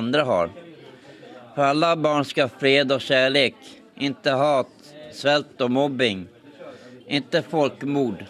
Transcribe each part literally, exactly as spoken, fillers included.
andra har. För alla barn ska ha fred och kärlek, inte hat, svält och mobbing, inte folkmord.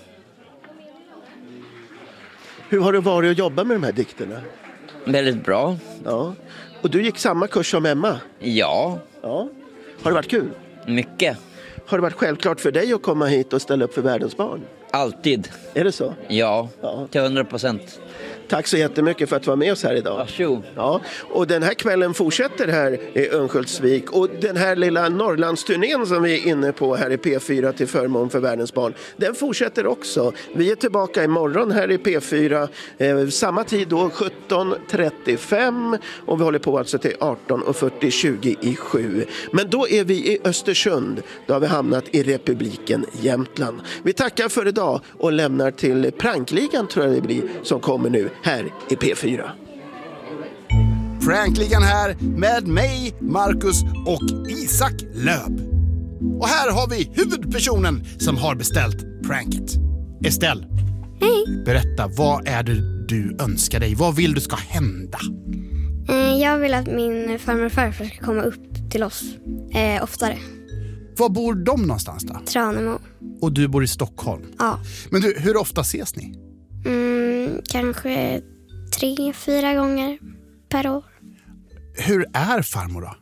Hur har det varit att jobba med de här dikterna? Väldigt bra. Ja. Och du gick samma kurs som Emma? Ja. Ja. Har det varit kul? Mycket. Har det varit självklart för dig att komma hit och ställa upp för världens barn? Alltid. Är det så? Ja, ja. till hundra procent. Tack så jättemycket för att du var med oss här idag. Varsågod. Ja, och den här kvällen fortsätter här i Örnsköldsvik. Och den här lilla Norrlandsturnén som vi är inne på här i P fyra till förmån för världens barn, den fortsätter också. Vi är tillbaka imorgon här i P fyra. Eh, samma tid då, sjutton trettiofem. Och vi håller på alltså till arton fyrtio tjugo i sju. Men då är vi i Östersund. Då har vi hamnat i republiken Jämtland. Vi tackar för idag och lämnar till Prankligan, tror jag det blir, som kommer nu här i P fyra. Prankligan här med mig, Marcus och Isak Löb. Och här har vi huvudpersonen som har beställt pranket. Estelle. Hej. Berätta, vad är det du önskar dig? Vad vill du ska hända? Jag vill att min farmor och farfar ska komma upp till oss eh, oftare. Var bor de någonstans då? Tranemo. Och du bor i Stockholm? Ja. Men du, hur ofta ses ni? Mm, kanske tre, fyra gånger per år. Hur är farmor då?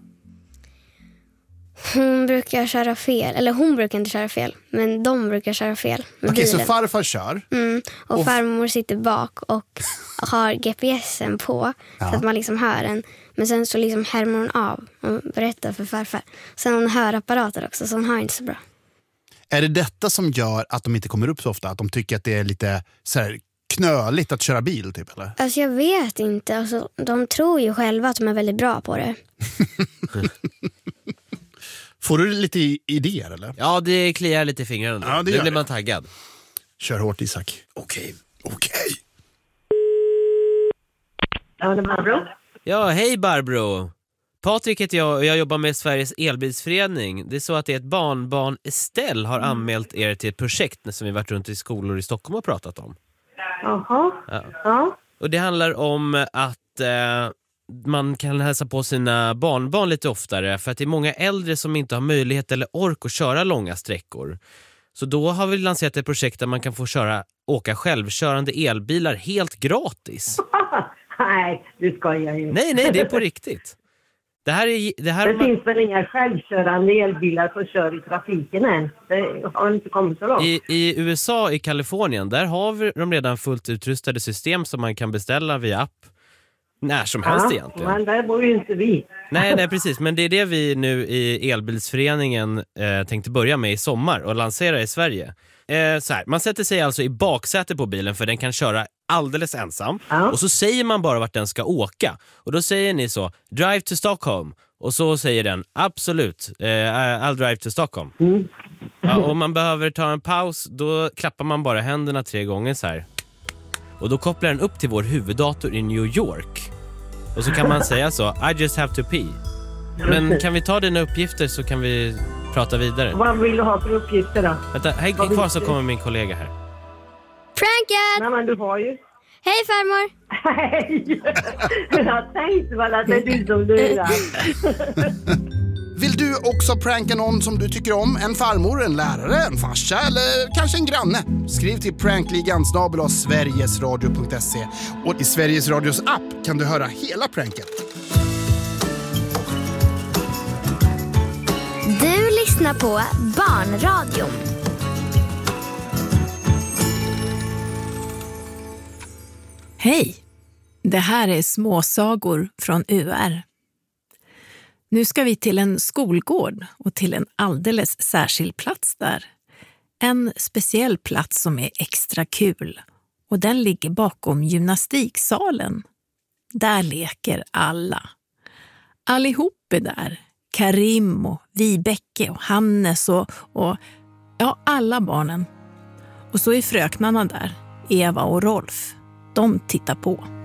Hon brukar köra fel. Eller hon brukar inte köra fel. Men de brukar köra fel med Okej, bilen. så farfar kör? Mm, och, och farmor sitter bak och har G P S'en på. Ja. Så att man liksom hör den. Men sen så liksom härmar hon av och berättar för farfar. Sen hon hör apparater också, så hon hör inte så bra. Är det detta som gör att de inte kommer upp så ofta? Att de tycker att det är lite så här knöligt att köra bil typ, eller? Alltså jag vet inte. Alltså, de tror ju själva att de är väldigt bra på det. Får du lite idéer, eller? Ja, det kliar lite i fingrarna. Ja, det nu gör blir det. man taggad. Kör hårt, Isak. Okej, okej. Ja, det är Barbro. Ja, hej Barbro. Patrik heter jag och jag jobbar med Sveriges elbilsförening. Det är så att det är ett barnbarn, Estelle, har anmält er till ett projekt som vi varit runt i skolor i Stockholm och pratat om. Jaha, ja. ja. Och det handlar om att eh, man kan hälsa på sina barnbarn lite oftare. För att det är många äldre som inte har möjlighet eller ork att köra långa sträckor. Så då har vi lanserat ett projekt där man kan få köra, åka självkörande elbilar helt gratis. Nej, du skojar ju. Nej, nej, det är på riktigt. Det här är... Det, här det man... finns väl inga självkörande elbilar som kör i trafiken än. Det har inte kommit så långt. I, I U S A, i Kalifornien, där har vi de redan fullt utrustade system som man kan beställa via app när som helst ja, egentligen. Men där bor ju inte vi. Nej, nej, precis. Men det är det vi nu i Elbilsföreningen eh, tänkte börja med i sommar och lansera i Sverige. Eh, så här, man sätter sig alltså i baksätet på bilen för den kan köra alldeles ensam. Ja. Och så säger man bara vart den ska åka. Och då säger ni så, drive to Stockholm. Och så säger den, absolut, eh, I'll drive to Stockholm. Mm. Ja, om man behöver ta en paus, då klappar man bara händerna tre gånger så här. Och då kopplar den upp till vår huvuddator i New York. Och så kan man säga så, I just have to pee. Men kan vi ta dina uppgifter så kan vi prata vidare. Vad vill du ha för uppgifter då? Vänta, häng kvar så kommer min kollega här. Pranket! Nej, men du har ju... Hej farmor! Hej! Jag tänkte väl att det är du som lurar. Vill du också pranka någon som du tycker om? En farmor, en lärare, en farsa eller kanske en granne? Skriv till prankligan snabel-a sverigesradio punkt se. Och i Sveriges Radios app kan du höra hela pranket. Du lyssnar på Barnradion. Hej! Det här är småsagor från U R. Nu ska vi till en skolgård och till en alldeles särskild plats där. En speciell plats som är extra kul och den ligger bakom gymnastiksalen. Där leker alla. Allihop är där. Karim och Vibeke och Hannes och, och ja, alla barnen. Och så är fröknarna där, Eva och Rolf. De tittar på.